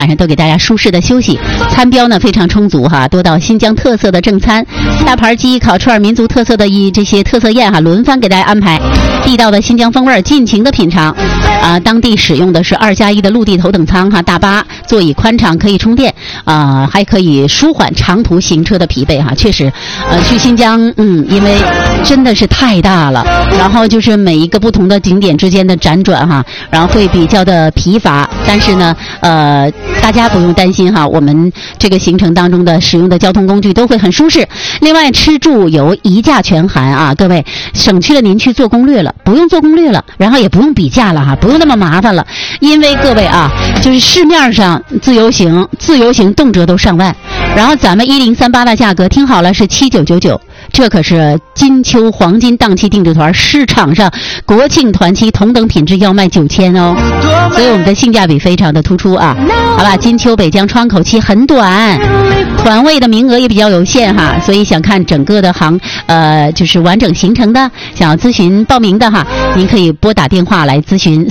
晚上都给大家舒适的休息。餐标呢非常充足哈，多道新疆特色的正餐，大盘鸡、烤串、民族特色的这些特色宴哈，轮番给大家安排，地道的新疆风味尽情的品尝。当地使用的是2+1的陆地头等舱哈，大巴座椅宽敞，可以充电还可以舒缓长途行车的疲惫哈。确实，去新疆因为真的是太大了，然后就是每一个不同的景点之间的辗转哈，然后会比较的疲乏。但是呢，大家不用担心哈，我们这个行程当中的使用的交通工具都会很舒适。另外，吃住游一价全含啊，各位省去了您去做攻略了，不用做攻略了，然后也不用比价了哈，不用那么麻烦了。因为各位啊，就是市面上自由行动辄都上万，然后咱们1038的价格听好了是7999。这可是金秋黄金档期定制团，市场上国庆团期同等品质要卖9000哦，所以我们的性价比非常的突出啊。好吧，金秋北疆窗口期很短，团位的名额也比较有限哈，所以想看整个的就是完整行程的，想要咨询报名的哈，您可以拨打电话来咨询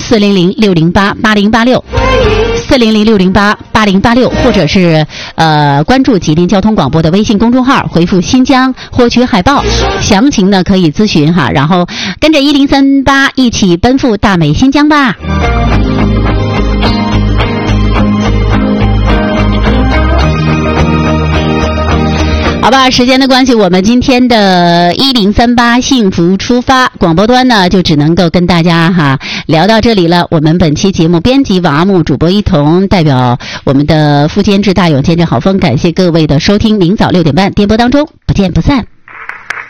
400-608-8086，400-608-8086，或者是关注吉林交通广播的微信公众号，回复新疆获取海报，详情呢可以咨询哈，然后跟着1038一起奔赴大美新疆吧。好吧，时间的关系，我们今天的1038幸福出发广播端呢，就只能够跟大家聊到这里了。我们本期节目编辑王阿木，主播一彤，代表我们的副监制大勇、监制郝峰，感谢各位的收听。明早6点半，电波当中不见不散。